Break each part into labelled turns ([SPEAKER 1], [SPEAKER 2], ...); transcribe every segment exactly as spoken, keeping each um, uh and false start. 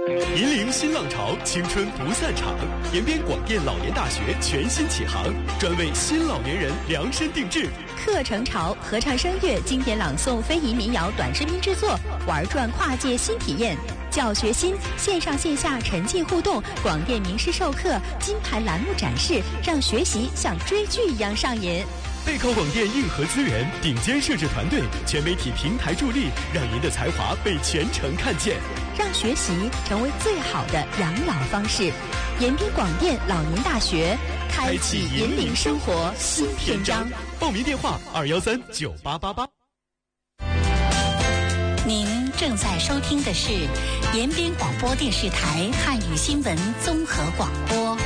[SPEAKER 1] 引领新浪潮，青春不散场。延边广电老年大学全新启航，专为新老年人量身定制。
[SPEAKER 2] 课程潮，合唱声乐、经典朗诵、非遗民谣短视频制作，玩转跨界新体验。教学新，线上线下沉浸互动，广电名师授课，金牌栏目展示，让学习像追剧一样上瘾。
[SPEAKER 1] 背靠广电硬核资源，顶尖摄制团队，全媒体平台助力，让您的才华被全城看见，
[SPEAKER 2] 让学习成为最好的养老方式。延边广电老年大学，开启引领生活新篇章。
[SPEAKER 1] 报名电话：二幺三九八八八。
[SPEAKER 3] 您正在收听的是延边广播电视台汉语新闻综合广播。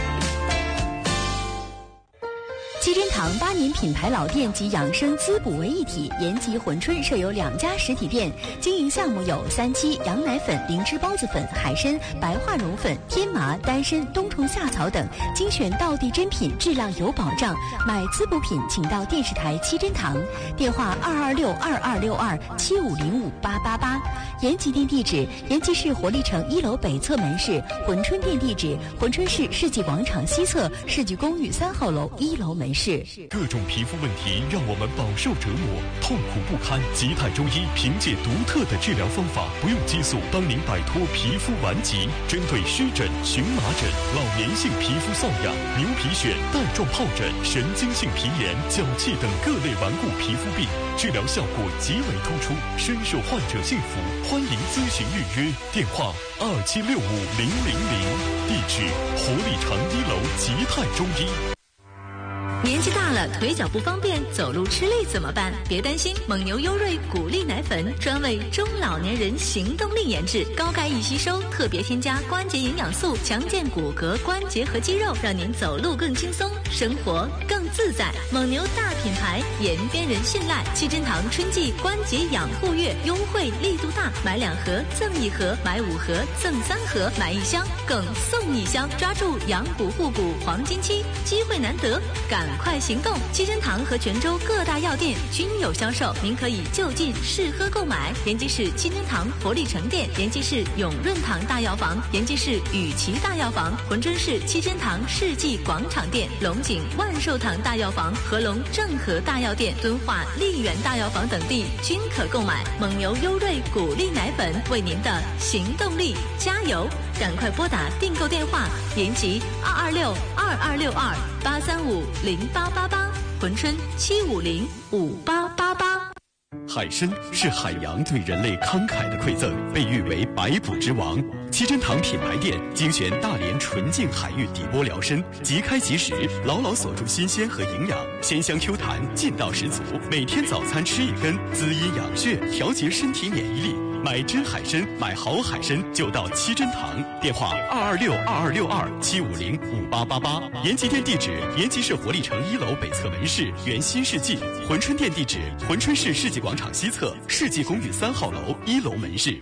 [SPEAKER 2] 七珍堂八年品牌老店及养生滋补为一体，延吉珲春设有两家实体店，经营项目有三七、羊奶粉、灵芝孢子粉、海参、白化绒粉、天麻、丹参、冬虫夏草等，精选道地珍品，质量有保障。买滋补品请到电视台七珍堂，电话二二六二二六二七五零五八八八。延吉店地址：延吉市活力城一楼北侧门市；珲春店地址：珲春市世纪广场西侧世纪公寓三号楼一楼门市。
[SPEAKER 1] 各种皮肤问题让我们饱受折磨，痛苦不堪。吉泰中医凭借独特的治疗方法，不用激素，帮您摆脱皮肤顽疾。针对湿疹、荨麻疹、老年性皮肤瘙痒、牛皮癣、带状疱疹、神经性皮炎、脚气等各类顽固皮肤病，治疗效果极为突出，深受患者信服。欢迎咨询预约，电话二七六五零零零，地址活力城一楼吉泰中医。
[SPEAKER 4] 年纪大了，腿脚不方便，走路吃力怎么办？别担心，蒙牛优瑞谷粒奶粉专为中老年人行动力研制，高钙易吸收，特别添加关节营养素，强健骨骼、关节和肌肉，让您走路更轻松，生活更自在。蒙牛大品牌，延边人信赖。七珍堂春季关节养护月优惠力度大，买两盒赠一盒，买五盒赠三盒，买一箱更送一箱，抓住养骨护骨黄金期，机会难得，赶快行动！七珍堂和泉州各大药店均有销售，您可以就近试喝购买。延吉市七珍堂活力城店、延吉市永润堂大药房、延吉市雨琦大药房、珲春市七珍堂世纪广场店、龙井万寿堂大药房、合龙正和大药店、敦化丽园大药房等地均可购买。蒙牛优瑞谷粒奶粉为您的行动力加油！赶快拨打订购电话：延吉二二六二二六二八三五零八八八，珲春七五零五八八八。
[SPEAKER 1] 海参是海洋对人类慷慨的馈赠，被誉为百补之王。七珍堂品牌店精选大连纯净海域底波辽参，即开即食，牢牢锁住新鲜和营养，鲜香 Q 弹，劲道十足。每天早餐吃一根，滋阴养血，调节身体免疫力。买真海参，买好海参就到七珍堂，电话二二六二二六二七五零五八八八。延吉店地址：延吉市活力城一楼北侧门市原新世纪。珲春店地址：珲春市世纪广场西侧世纪公寓三号楼一楼门市。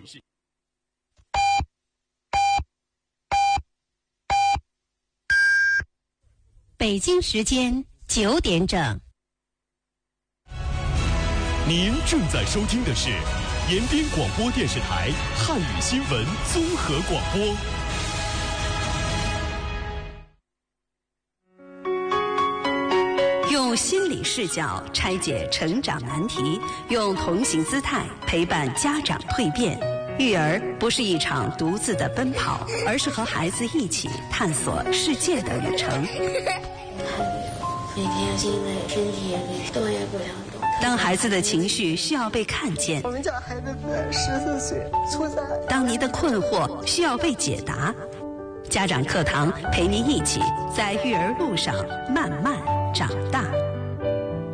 [SPEAKER 3] 北京时间九点整。
[SPEAKER 1] 您正在收听的是延边广播电视台汉语新闻综合广播。
[SPEAKER 5] 用心理视角拆解成长难题，用同行姿态陪伴家长蜕变。育儿不是一场独自的奔跑，而是和孩子一起探索世界的旅程。
[SPEAKER 6] 每天心累，身体也累，动也不了动。
[SPEAKER 5] 当孩子的情绪需要被看见，
[SPEAKER 7] 我们家孩子才十四岁，初三。
[SPEAKER 5] 当您的困惑需要被解答，家长课堂陪您一起在育儿路上慢慢长大。